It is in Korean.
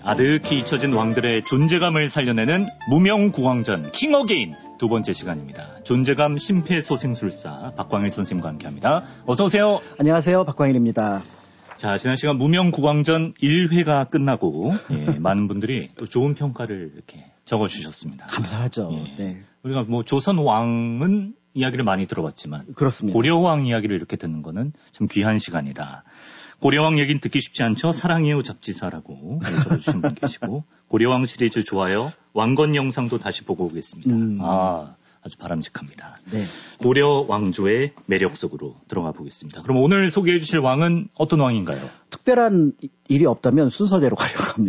아득히 잊혀진 왕들의 존재감을 살려내는 무명국왕전 킹 어게인 두 번째 시간입니다. 존재감 심폐소생술사 박광일 선생님과 함께합니다. 어서 오세요. 안녕하세요. 박광일입니다. 자, 지난 시간 무명국왕전 1회가 끝나고 많은 분들이 또 좋은 평가를 이렇게 적어주셨습니다. 감사하죠. 네. 우리가 뭐 조선 왕은 이야기를 많이 들어봤지만 그렇습니다. 고려왕 이야기를 이렇게 듣는 거는 참 귀한 시간이다. 고려왕 얘기는 듣기 쉽지 않죠. 사랑해요 잡지사라고 적어주신 분 계시고 고려왕 시리즈 좋아요. 왕건 영상도 다시 보고 오겠습니다. 아주 바람직합니다. 네. 고려 왕조의 매력 속으로 들어가 보겠습니다. 그럼 오늘 소개해 주실 왕은 어떤 왕인가요? 특별한 일이 없다면 순서대로 가려고 합니다.